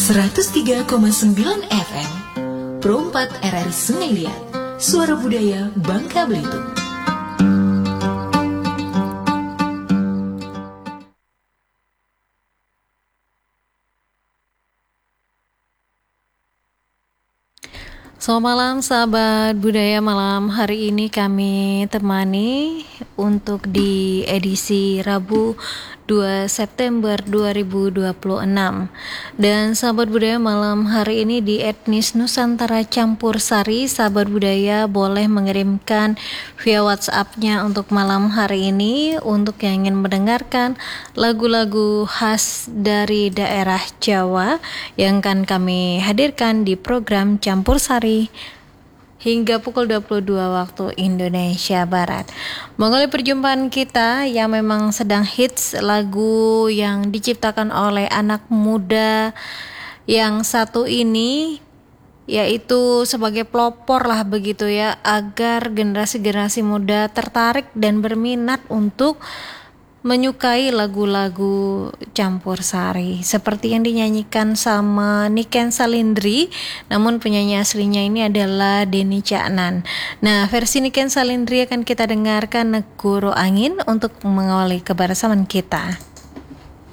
103,9 FM Pro 4 RRI Sungai Liat, Suara Budaya Bangka Belitung. Selamat malam sahabat budaya. Malam hari ini kami temani untuk di edisi Rabu 2 September 2026. Dan sahabat budaya, malam hari ini di Etnis Nusantara Campur Sari, sahabat budaya boleh mengirimkan via WhatsApp-nya untuk malam hari ini untuk yang ingin mendengarkan lagu-lagu khas dari daerah Jawa yang akan kami hadirkan di program Campur Sari hingga pukul 22 waktu Indonesia Barat. Mengawali perjumpaan kita yang memang sedang hits, lagu yang diciptakan oleh anak muda yang satu ini, yaitu sebagai pelopor lah begitu ya, agar generasi-generasi muda tertarik dan berminat untuk menyukai lagu-lagu campur sari seperti yang dinyanyikan sama Niken Salindri, namun penyanyi aslinya ini adalah Denny Caknan. Nah, versi Niken Salindri akan kita dengarkan Negoro Angin untuk mengawali kebersamaan kita.